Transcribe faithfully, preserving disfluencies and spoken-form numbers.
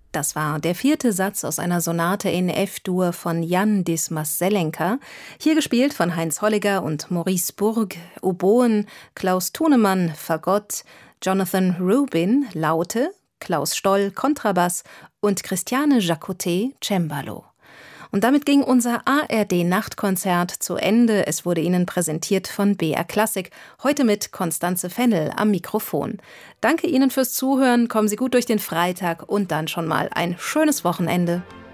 Das war der vierte Satz aus einer Sonate in F-Dur von Jan Dismas-Selenka, hier gespielt von Heinz Holliger und Maurice Burg, Oboen, Klaus Thunemann, Fagott, Jonathan Rubin, Laute, Klaus Stoll, Kontrabass und Christiane Jacotet, Cembalo. Und damit ging unser A R D-Nachtkonzert zu Ende. Es wurde Ihnen präsentiert von B R Klassik, heute mit Constanze Fennel am Mikrofon. Danke Ihnen fürs Zuhören, kommen Sie gut durch den Freitag und dann schon mal ein schönes Wochenende.